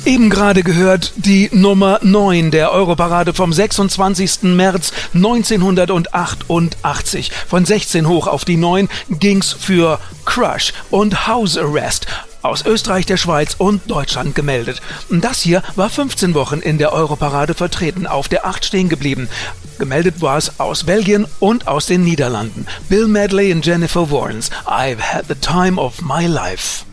Eben gerade gehört die Nummer 9 der Europarade vom 26. März 1988. Von 16 hoch auf die 9 ging's für Crush und House Arrest. Aus Österreich, der Schweiz und Deutschland gemeldet. Das hier war 15 Wochen in der Europarade vertreten, auf der 8 stehen geblieben. Gemeldet war es aus Belgien und aus den Niederlanden. Bill Medley und Jennifer Warnes. I've had the time of my life.